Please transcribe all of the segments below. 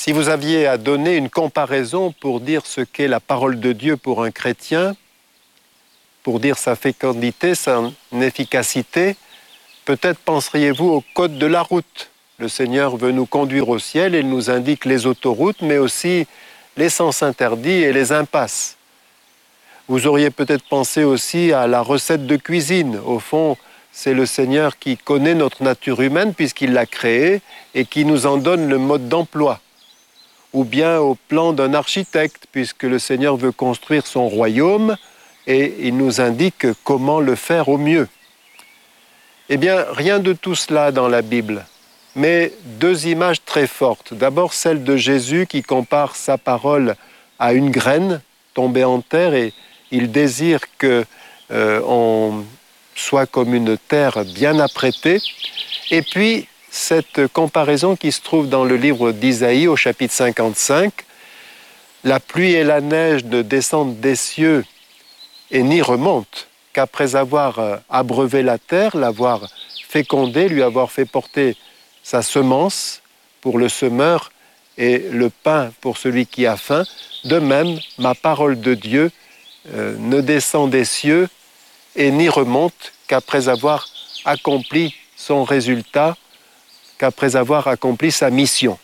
Si vous aviez à donner une comparaison pour dire ce qu'est la parole de Dieu pour un chrétien, pour dire sa fécondité, sa efficacité, peut-être penseriez-vous au code de la route. Le Seigneur veut nous conduire au ciel et il nous indique les autoroutes, mais aussi les sens interdits et les impasses. Vous auriez peut-être pensé aussi à la recette de cuisine. Au fond, c'est le Seigneur qui connaît notre nature humaine puisqu'il l'a créée et qui nous en donne le mode d'emploi. Ou bien au plan d'un architecte, puisque le Seigneur veut construire son royaume et il nous indique comment le faire au mieux. Eh bien, rien de tout cela dans la Bible, mais deux images très fortes. D'abord, celle de Jésus qui compare sa parole à une graine tombée en terre et il désire qu'on soit comme une terre bien apprêtée. Et puis, cette comparaison qui se trouve dans le livre d'Isaïe au chapitre 55, la pluie et la neige ne descendent des cieux et n'y remontent qu'après avoir abreuvé la terre, l'avoir fécondée, lui avoir fait porter sa semence pour le semeur et le pain pour celui qui a faim. De même, ma parole de Dieu ne descend des cieux et n'y remonte qu'après avoir accompli son résultat, qu'après avoir accompli sa mission.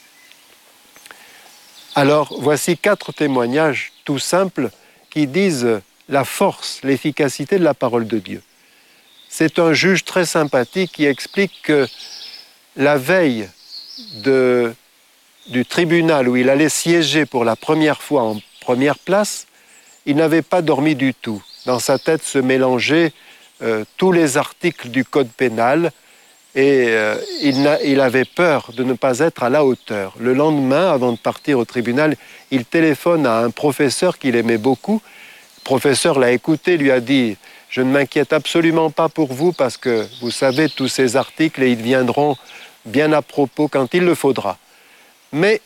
Alors, voici 4 témoignages tout simples qui disent la force, l'efficacité de la parole de Dieu. C'est un juge très sympathique qui explique que la veille du tribunal où il allait siéger pour la première fois en première place, il n'avait pas dormi du tout. Dans sa tête se mélangeaient tous les articles du code pénal et il avait peur de ne pas être à la hauteur. Le lendemain, avant de partir au tribunal, il téléphone à un professeur qu'il aimait beaucoup. Le professeur l'a écouté, lui a dit « Je ne m'inquiète absolument pas pour vous parce que vous savez tous ces articles et ils viendront bien à propos quand il le faudra. Mais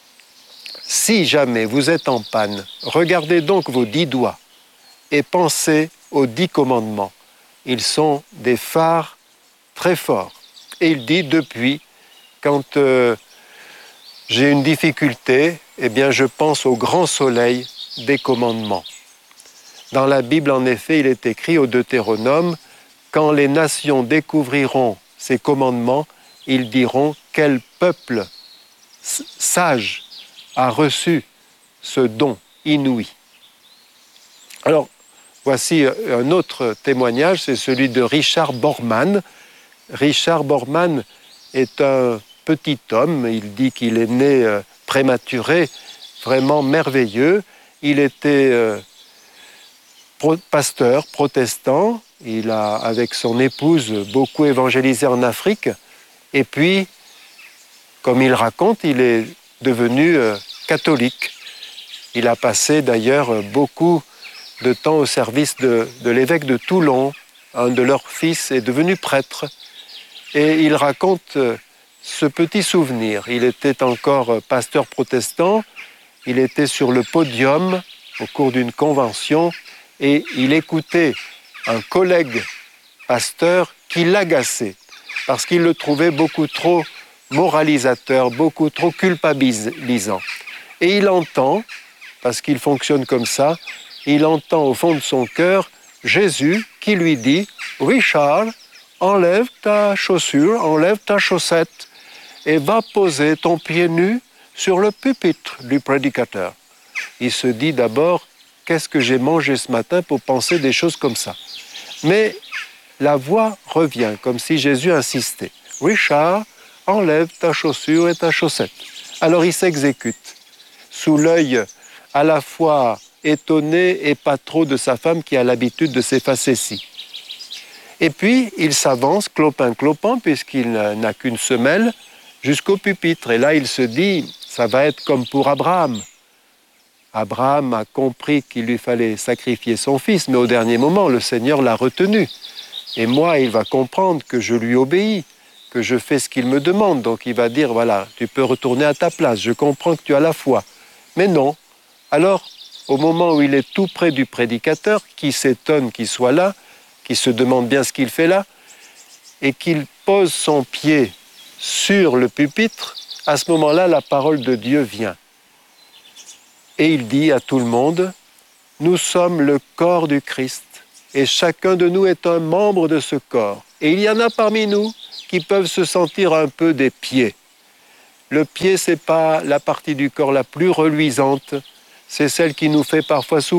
si jamais vous êtes en panne, regardez donc vos 10 doigts et pensez aux 10 commandements. Ils sont des phares très forts. » Et il dit, depuis, quand j'ai une difficulté, eh bien, je pense au grand soleil des commandements. Dans la Bible, en effet, il est écrit au Deutéronome, « Quand les nations découvriront ces commandements, ils diront quel peuple sage a reçu ce don inouï. » Alors, voici un autre témoignage, c'est celui de Richard Borman. Richard Borman est un petit homme, il dit qu'il est né prématuré, vraiment merveilleux. Il était pasteur protestant, il a, avec son épouse, beaucoup évangélisé en Afrique. Et puis, comme il raconte, il est devenu catholique. Il a passé d'ailleurs beaucoup de temps au service de l'évêque de Toulon. Un de leurs fils est devenu prêtre. Et il raconte ce petit souvenir. Il était encore pasteur protestant, il était sur le podium au cours d'une convention et il écoutait un collègue pasteur qui l'agaçait parce qu'il le trouvait beaucoup trop moralisateur, beaucoup trop culpabilisant. Et il entend, parce qu'il fonctionne comme ça, il entend au fond de son cœur Jésus qui lui dit « Richard, enlève ta chaussure, enlève ta chaussette et va poser ton pied nu sur le pupitre du prédicateur. » Il se dit d'abord, qu'est-ce que j'ai mangé ce matin pour penser des choses comme ça? Mais la voix revient, comme si Jésus insistait. « Richard, enlève ta chaussure et ta chaussette. » Alors il s'exécute, sous l'œil à la fois étonné et pas trop de sa femme qui a l'habitude de ces facéties. Et puis, il s'avance, clopin-clopant, puisqu'il n'a qu'une semelle, jusqu'au pupitre. Et là, il se dit, ça va être comme pour Abraham. Abraham a compris qu'il lui fallait sacrifier son fils, mais au dernier moment, le Seigneur l'a retenu. Et moi, il va comprendre que je lui obéis, que je fais ce qu'il me demande. Donc, il va dire, voilà, tu peux retourner à ta place, je comprends que tu as la foi. Mais non. Alors, au moment où il est tout près du prédicateur, qui s'étonne qu'il soit là, qui se demande bien ce qu'il fait là, et qu'il pose son pied sur le pupitre, À ce moment-là, la parole de Dieu vient. Et il dit à tout le monde, nous sommes le corps du Christ et chacun de nous est un membre de ce corps. Et il y en a parmi nous qui peuvent se sentir un peu des pieds. Le pied, ce n'est pas la partie du corps la plus reluisante, c'est celle qui nous fait parfois souffrir.